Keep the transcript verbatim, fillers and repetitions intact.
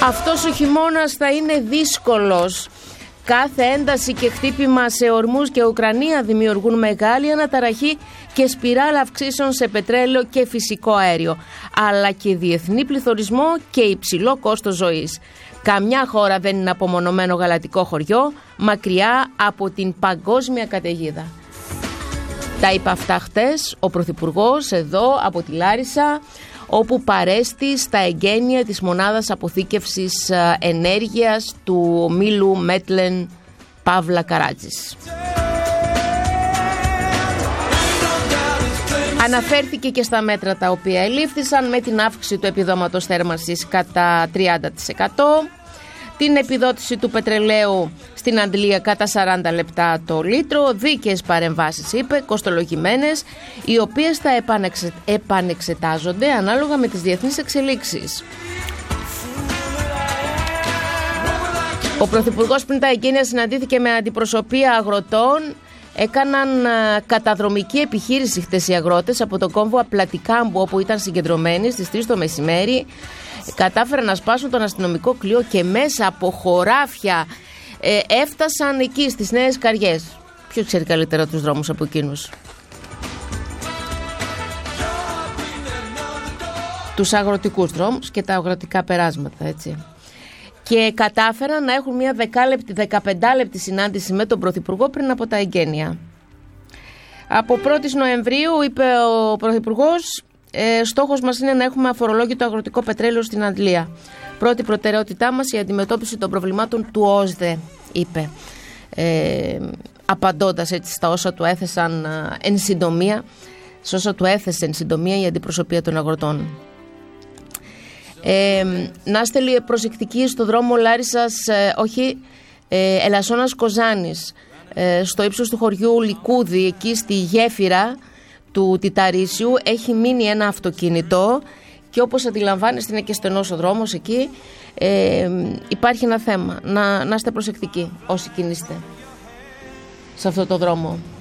Αυτός ο χειμώνας θα είναι δύσκολος. Κάθε ένταση και χτύπημα σε ορμούς και Ουκρανία δημιουργούν μεγάλη αναταραχή και σπιράλα αυξήσεων σε πετρέλαιο και φυσικό αέριο, αλλά και διεθνή πληθωρισμό και υψηλό κόστος ζωής. Καμιά χώρα δεν είναι απομονωμένο γαλατικό χωριό, μακριά από την παγκόσμια καταιγίδα. Τα είπα αυτά χτες ο Πρωθυπουργός εδώ από τη Λάρισα, όπου παρέστη στα εγγένεια της μονάδας αποθήκευσης ενέργειας του ομίλου Μέτλεν Παύλα Καράτζης. Αναφέρθηκε και στα μέτρα τα οποία ελήφθησαν με την αύξηση του επιδόματος θέρμανσης κατά τριάντα τοις εκατό, την επιδότηση του πετρελαίου στην Αντλία κατά σαράντα λεπτά το λίτρο, δίκαιες παρεμβάσεις είπε, κοστολογημένες, οι οποίες θα επανεξε... επανεξετάζονται ανάλογα με τις διεθνείς εξελίξεις. Ο Πρωθυπουργός πριν τα εγγένεια συναντήθηκε με αντιπροσωπεία αγροτών. Έκαναν καταδρομική επιχείρηση χτες οι αγρότες από το κόμβο Απλατικάμπου, όπου ήταν συγκεντρωμένοι στις τρεις το μεσημέρι. Κατάφεραν να σπάσουν τον αστυνομικό κλειό και μέσα από χωράφια ε, έφτασαν εκεί στις Νέες Καριές. Ποιος ξέρει καλύτερα τους δρόμους από εκείνους? Τους αγροτικούς δρόμους και τα αγροτικά περάσματα, έτσι. Και κατάφεραν να έχουν μια δεκάλεπτη, δεκαπεντάλεπτη συνάντηση με τον Πρωθυπουργό πριν από τα εγγένεια. Από πρώτη Νοεμβρίου, είπε ο Πρωθυπουργός, ε, στόχος μας είναι να έχουμε αφορολόγητο αγροτικό πετρέλαιο στην Αντλία. Πρώτη προτεραιότητά μας η αντιμετώπιση των προβλημάτων του ΟΣΔΕ, είπε, ε, απαντώντας έτσι στα όσα του έθεσαν ε, εν συντομία, σε όσα του έθεσε εν συντομία η αντιπροσωπεία των αγροτών. Ε, να είστε λίγο προσεκτικοί στο δρόμο Λάρισσας, ε, όχι, ε, Ελασσόνας Κοζάνης, ε, στο ύψος του χωριού Λικούδη, εκεί στη γέφυρα του Τιταρίσιου, έχει μείνει ένα αυτοκίνητο και όπως αντιλαμβάνεστε είναι και στενός ο δρόμος εκεί. Ε, υπάρχει ένα θέμα, να, να είστε προσεκτικοί όσοι κινείστε σε αυτό το δρόμο.